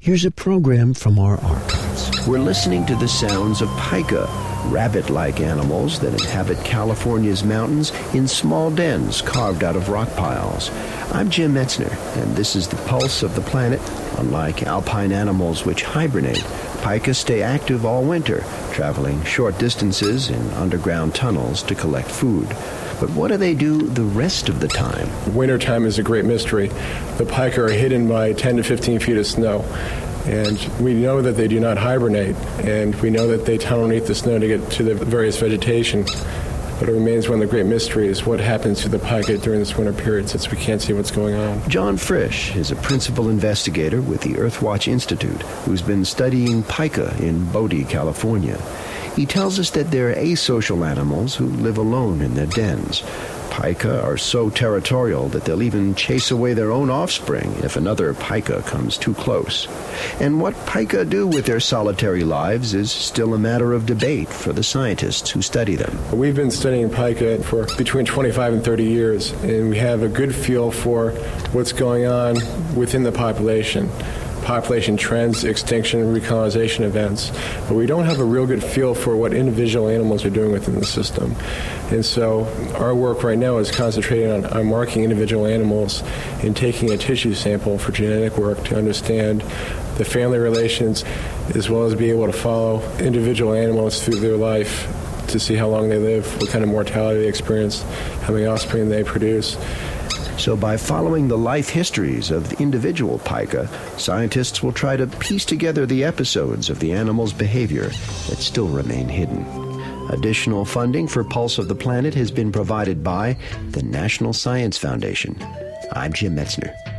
Here's a program from our archives. We're listening to the sounds of pika, rabbit-like animals that inhabit California's mountains in small dens carved out of rock piles. I'm Jim Metzner, and this is the pulse of the planet. Unlike alpine animals which hibernate, pika stay active all winter, traveling short distances in underground tunnels to collect food. But what do they do the rest of the time? Wintertime is a great mystery. The pika are hidden by 10 to 15 feet of snow. And we know that they do not hibernate, and we know that they tunnel underneath the snow to get to the various vegetation. But it remains one of the great mysteries, what happens to the pika during this winter period, since we can't see what's going on. John Frisch is a principal investigator with the Earthwatch Institute who's been studying pika in Bodie, California. He tells us that they're asocial animals who live alone in their dens. Pika are so territorial that they'll even chase away their own offspring if another pika comes too close. And what pika do with their solitary lives is still a matter of debate for the scientists who study them. We've been studying pika for between 25 and 30 years, and we have a good feel for what's going on within the population trends, extinction, recolonization events, but we don't have a real good feel for what individual animals are doing within the system. And so our work right now is concentrating on marking individual animals and taking a tissue sample for genetic work to understand the family relations, as well as be able to follow individual animals through their life to see how long they live, what kind of mortality they experience, how many offspring they produce. So by following the life histories of individual pika, scientists will try to piece together the episodes of the animal's behavior that still remain hidden. Additional funding for Pulse of the Planet has been provided by the National Science Foundation. I'm Jim Metzner.